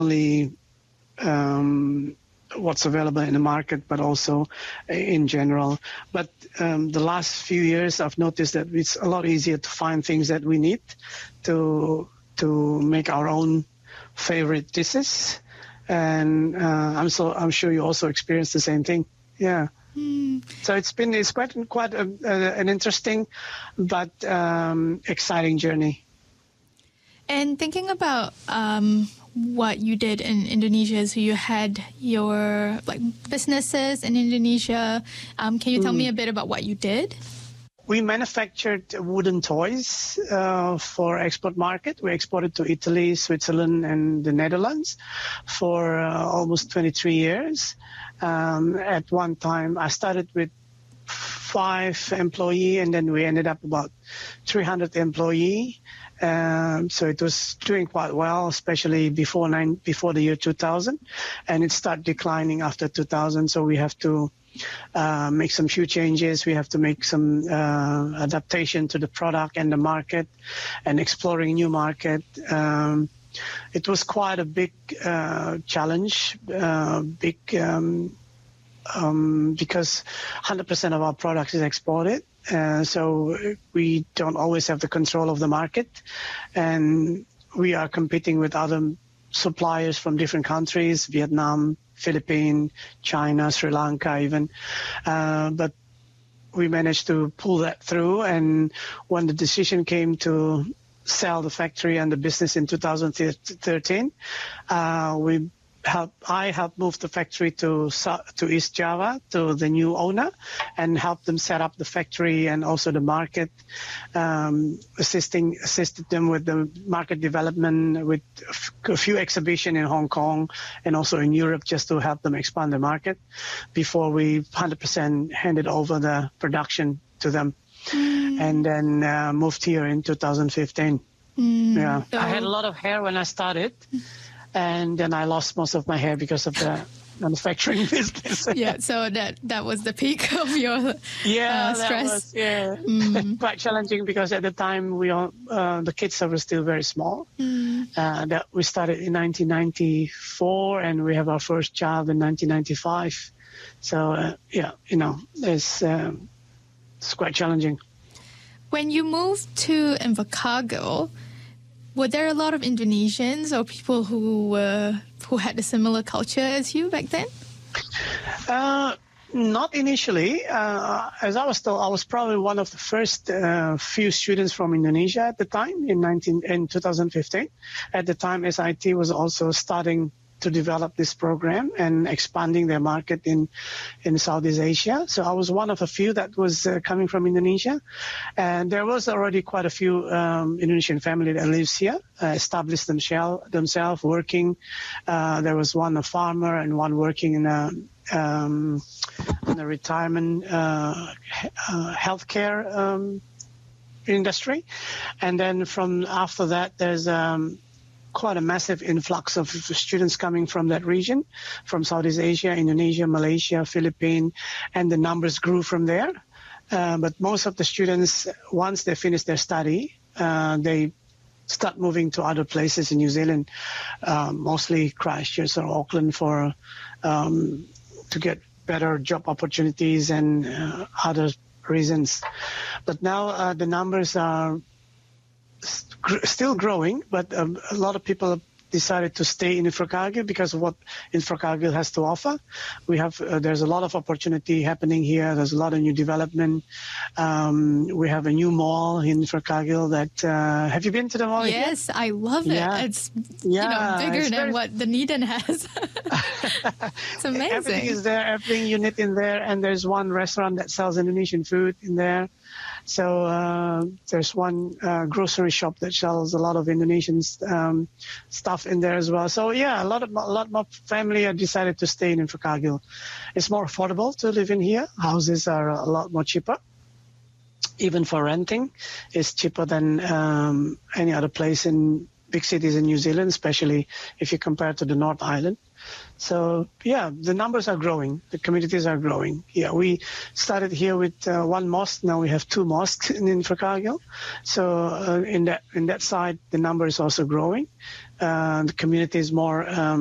only what's available in the market, but also in general. But the last few years, I've noticed that it's a lot easier to find things that we need to make our own favorite dishes. And I'm sure you also experienced the same thing. Yeah. So it's quite an interesting but exciting journey. And thinking about what you did in Indonesia, so you had your businesses in Indonesia. Can you tell me a bit about what you did? We manufactured wooden toys for export market. We exported to Italy, Switzerland, and the Netherlands for almost 23 years. At one time, I started with 5 employees, and then we ended up about 300 employees. So it was doing quite well, especially before the year 2000, and it started declining after 2000. So we have to make some few changes. We have to make some adaptation to the product and the market, and exploring new market. It was quite a big challenge, because 100% of our products is exported. So we don't always have the control of the market, and we are competing with other suppliers from different countries, Vietnam, Philippines, China, Sri Lanka even. But we managed to pull that through, and when the decision came to sell the factory and the business in 2013, I helped move the factory to East Java, to the new owner, and helped them set up the factory and also the market, assisted them with the market development, with a few exhibitions in Hong Kong and also in Europe, just to help them expand the market before we 100% handed over the production to them. And then moved here in 2015. Yeah, I had a lot of hair when I started. And then I lost most of my hair because of the manufacturing business. Yeah, so that was the peak of your stress. That was, quite challenging, because at the time the kids were still very small. That we started in 1994, and we have our first child in 1995. So it's quite challenging. When you moved to Invercargill, were there a lot of Indonesians or people who had a similar culture as you back then? Not initially. As I was told, I was probably one of the first few students from Indonesia at the time in 2015. At the time, SIT was also starting to develop this program and expanding their market in Southeast Asia. So I was one of a few that was coming from Indonesia. And there was already quite a few Indonesian family that lives here, established themselves working. There was one a farmer and one working in a retirement healthcare industry. And then from after that, there's quite a massive influx of students coming from that region, from Southeast Asia, Indonesia, Malaysia, Philippines, and the numbers grew from there. But most of the students, once they finish their study, they start moving to other places in New Zealand, mostly Christchurch or Auckland to get better job opportunities and other reasons. But now the numbers are still growing, but a lot of people have decided to stay in Invercargill because of what Invercargill has to offer. We have there's a lot of opportunity happening here. There's a lot of new development. We have a new mall in Invercargill that have you been to the mall? Yes, I love it. Yeah. It's bigger than what Dunedin has. It's amazing. Everything is there, everything unit in there, and there's one restaurant that sells Indonesian food in there. So there's one grocery shop that sells a lot of Indonesian stuff in there as well. So yeah, a lot more family have decided to stay in Invercargill. It's more affordable to live in here. Houses are a lot more cheaper. Even for renting, it's cheaper than any other place in big cities in New Zealand, especially if you compare to the North Island. So, yeah, the numbers are growing. The communities are growing. Yeah, we started here with one mosque. Now we have 2 mosques in Invercargill. So in that side, the number is also growing. The community is more